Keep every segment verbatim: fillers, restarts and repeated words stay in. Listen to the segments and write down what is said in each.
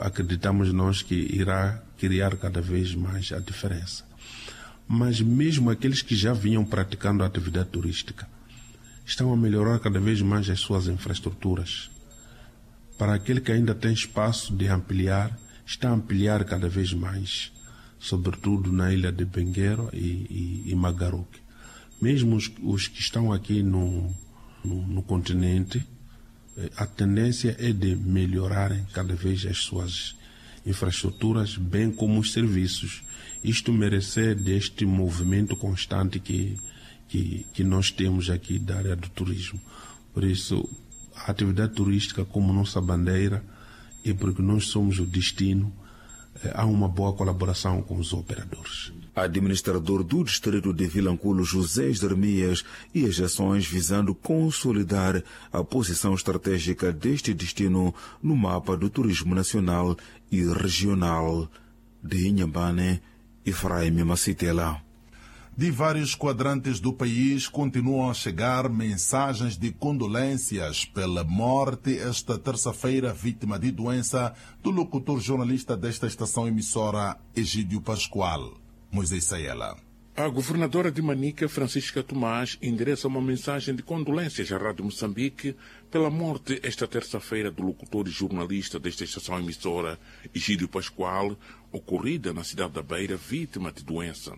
acreditamos nós que irá criar cada vez mais a diferença. Mas mesmo aqueles que já vinham praticando a atividade turística estão a melhorar cada vez mais as suas infraestruturas. Para aquele que ainda tem espaço de ampliar, está a ampliar cada vez mais, sobretudo na ilha de Benguero e, e, e Magaruque. Mesmo os, os que estão aqui no, no, no continente, a tendência é de melhorarem cada vez as suas infraestruturas, bem como os serviços. Isto merece deste movimento constante que, que, que nós temos aqui da área do turismo. Por isso, a atividade turística como nossa bandeira, e porque nós somos o destino, há uma boa colaboração com os operadores. Administrador do distrito de Vilanculo, José Jeremias, e as ações visando consolidar a posição estratégica deste destino no mapa do turismo nacional e regional. De Inhambane, Efraim Macitela. De vários quadrantes do país continuam a chegar mensagens de condolências pela morte esta terça-feira, vítima de doença, do locutor jornalista desta estação emissora, Egídio Pascoal. Moisés Saela. A governadora de Manica, Francisca Tomás, endereça uma mensagem de condolências à Rádio Moçambique pela morte esta terça-feira do locutor e jornalista desta estação emissora, Egídio Pascoal, ocorrida na cidade da Beira, vítima de doença.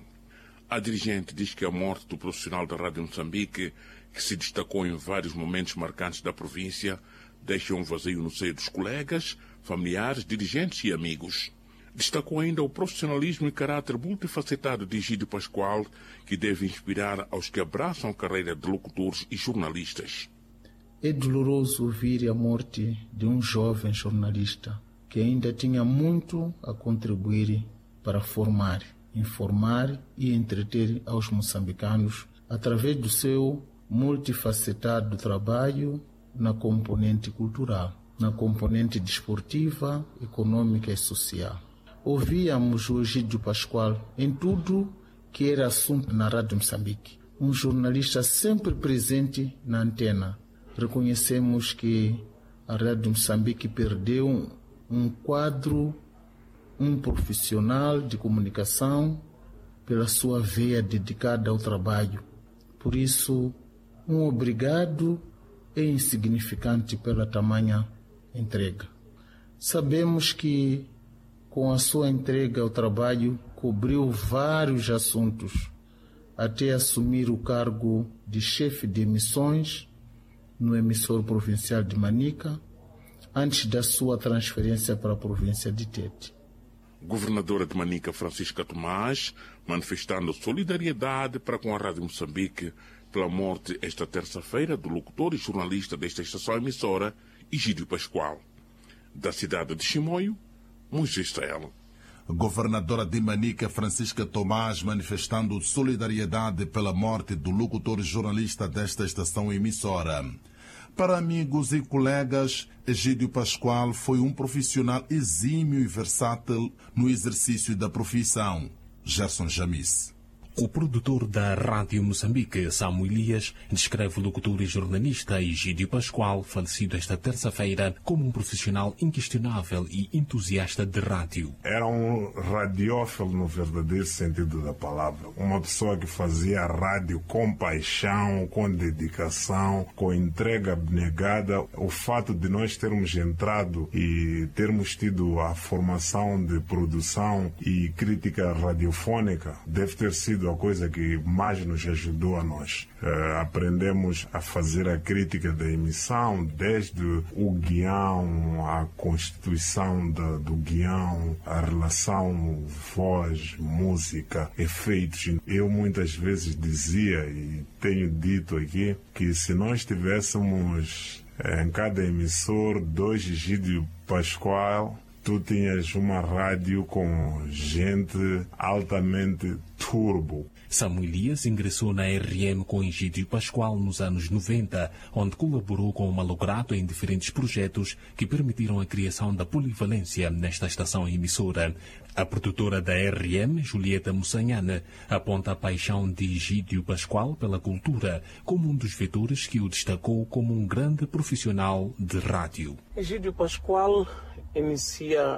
A dirigente diz que a morte do profissional da Rádio Moçambique, que se destacou em vários momentos marcantes da província, deixa um vazio no seio dos colegas, familiares, dirigentes e amigos. Destacou ainda o profissionalismo e caráter multifacetado de Egídio Pascoal, que deve inspirar aos que abraçam a carreira de locutores e jornalistas. É doloroso ouvir a morte de um jovem jornalista que ainda tinha muito a contribuir para formar, informar e entreter aos moçambicanos através do seu multifacetado trabalho na componente cultural, na componente desportiva, econômica e social. Ouvíamos o Egídio Pascoal em tudo que era assunto na Rádio Moçambique. Um jornalista sempre presente na antena. Reconhecemos que a Rádio Moçambique perdeu um quadro, um profissional de comunicação pela sua veia dedicada ao trabalho. Por isso, um obrigado é insignificante pela tamanha entrega. Sabemos que com a sua entrega ao trabalho, cobriu vários assuntos, até assumir o cargo de chefe de emissões no emissor provincial de Manica, antes da sua transferência para a província de Tete. Governadora de Manica, Francisca Tomás, manifestando solidariedade para com a Rádio Moçambique pela morte esta terça-feira do locutor e jornalista desta estação emissora, Egídio Pascoal. Da cidade de Chimoio, Moisés Saela. Governadora de Manica, Francisca Tomás, manifestando solidariedade pela morte do locutor e jornalista desta estação emissora. Para amigos e colegas, Egídio Pascoal foi um profissional exímio e versátil no exercício da profissão. Gerson Jamis. O produtor da Rádio Moçambique, Samuel Elias, descreve o locutor e jornalista Egídio Pascoal, falecido esta terça-feira, como um profissional inquestionável e entusiasta de rádio. Era um radiófilo no verdadeiro sentido da palavra. Uma pessoa que fazia rádio com paixão, com dedicação, com entrega abnegada. O fato de nós termos entrado e termos tido a formação de produção e crítica radiofônica deve ter sido a coisa que mais nos ajudou a nós. Uh, aprendemos a fazer a crítica da emissão, desde o guião, a constituição da, do guião, a relação voz, música, efeitos. Eu muitas vezes dizia, e tenho dito aqui, que se nós tivéssemos uh, em cada emissor dois Egídio Pascoal, tu tinhas uma rádio com gente altamente turbo. Samuel Elias ingressou na R M com Egídio Pascoal nos anos noventa, onde colaborou com o malogrado em diferentes projetos que permitiram a criação da polivalência nesta estação emissora. A produtora da R M, Julieta Moçanhana, aponta a paixão de Egídio Pascoal pela cultura como um dos vetores que o destacou como um grande profissional de rádio. Egídio Pascoal inicia